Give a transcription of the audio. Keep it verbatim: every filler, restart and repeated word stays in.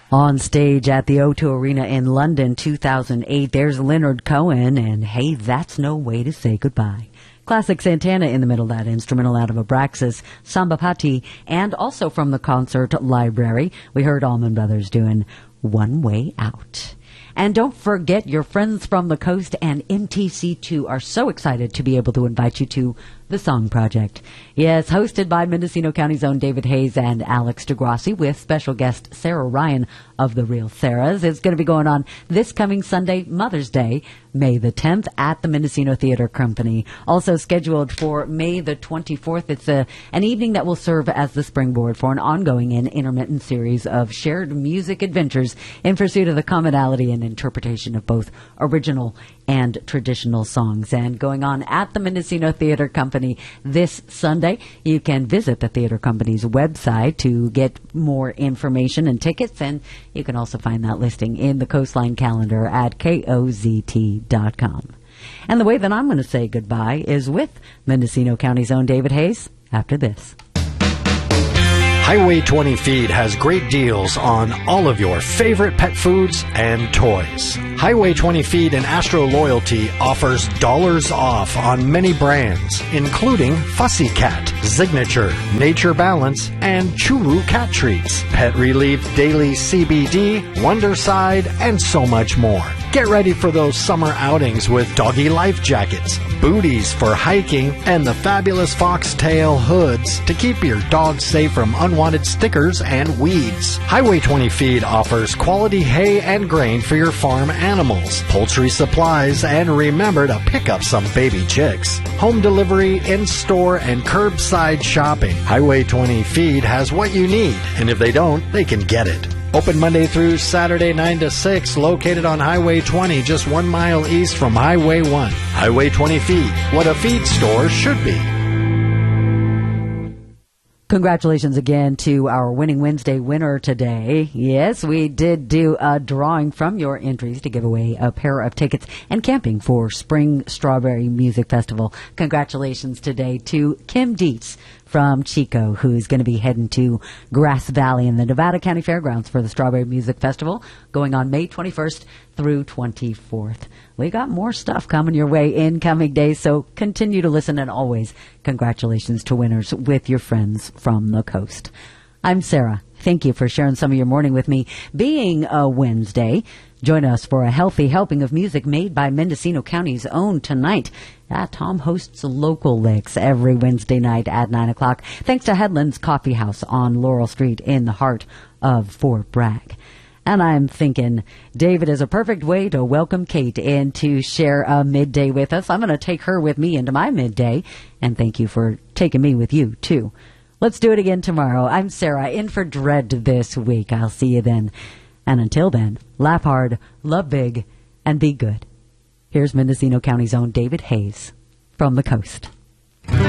On stage at the O two Arena in London, two thousand eight, there's Leonard Cohen, and hey, that's no way to say goodbye. Classic Santana in the middle of that instrumental out of Abraxas, Samba Pati, and also from the concert library, we heard Allman Brothers doing One Way Out. And don't forget, your friends from the coast and M T C two are so excited to be able to invite you to The Song Project. Yes, hosted by Mendocino County's own David Hayes and Alex DeGrassi with special guest Sarah Ryan of The Real Sarahs. It's going to be going on this coming Sunday, Mother's Day, May the tenth at the Mendocino Theater Company. Also scheduled for May the twenty-fourth. It's a, an evening that will serve as the springboard for an ongoing and intermittent series of shared music adventures in pursuit of the commonality and interpretation of both original and traditional songs. And going on at the Mendocino Theater Company this Sunday, you can visit the theater company's website to get more information and tickets, and you can also find that listing in the Coastline calendar at K O Z T dot com. And the way that I'm going to say goodbye is with Mendocino County's own David Hayes after this. Highway twenty Feed has great deals on all of your favorite pet foods and toys. Highway twenty Feed and Astro Loyalty offers dollars off on many brands, including Fussy Cat, Signature, Nature Balance, and Churu Cat Treats, Pet Relief Daily C B D, Wonderside, and so much more. Get ready for those summer outings with doggy life jackets, booties for hiking, and the fabulous foxtail hoods to keep your dog safe from unwanted stickers and weeds. Highway twenty Feed offers quality hay and grain for your farm animals, poultry supplies, and remember to pick up some baby chicks. Home delivery, in-store, and curbside shopping. Highway twenty Feed has what you need, and if they don't, they can get it. Open Monday through Saturday, nine to six, located on Highway twenty, just one mile east from Highway one. Highway twenty Feed, what a feed store should be. Congratulations again to our Winning Wednesday winner today. Yes, we did do a drawing from your entries to give away a pair of tickets and camping for Spring Strawberry Music Festival. Congratulations today to Kim Dietz from Chico, who's going to be heading to Grass Valley in the Nevada County Fairgrounds for the Strawberry Music Festival, going on May twenty-first through twenty-fourth. We got more stuff coming your way in coming days, so continue to listen, and always congratulations to winners with your friends from the coast. I'm Sarah. Thank you for sharing some of your morning with me. Being a Wednesday, join us for a healthy helping of music made by Mendocino County's own tonight. Uh, Tom hosts Local Licks every Wednesday night at nine o'clock, thanks to Headlands Coffee House on Laurel Street in the heart of Fort Bragg. And I'm thinking David is a perfect way to welcome Kate in to share a midday with us. I'm going to take her with me into my midday, and thank you for taking me with you, too. Let's do it again tomorrow. I'm Sarah, in for Dread this week. I'll see you then. And until then, laugh hard, love big, and be good. Here's Mendocino County's own David Hayes from the coast.